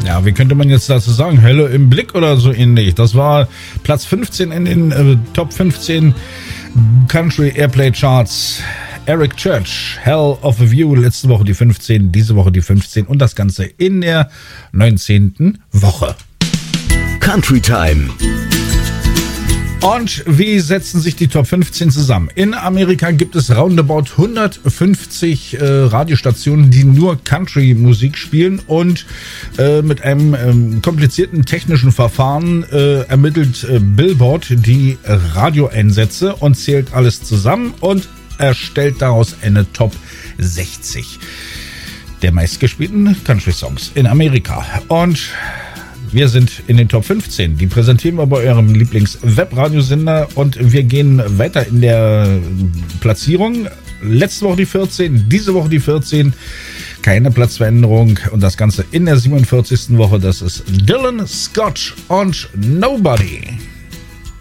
Ja, wie könnte man jetzt dazu sagen? Hölle im Blick oder so ähnlich. Das war Platz 15 in den Top 15 Country Airplay Charts. Eric Church, Hell of a View, letzte Woche die 15, diese Woche die 15 und das Ganze in der 19. Woche. Country Time. Und wie setzen sich die Top 15 zusammen? In Amerika gibt es roundabout 150 Radiostationen, die nur Country-Musik spielen und mit einem komplizierten technischen Verfahren ermittelt Billboard die Radioeinsätze und zählt alles zusammen und erstellt daraus eine Top 60 der meistgespielten Country-Songs in Amerika. Und wir sind in den Top 15. Die präsentieren wir bei eurem Lieblings-Webradiosender und wir gehen weiter in der Platzierung. Letzte Woche die 14, diese Woche die 14. Keine Platzveränderung und das Ganze in der 47. Woche. Das ist Dylan Scott und Nobody.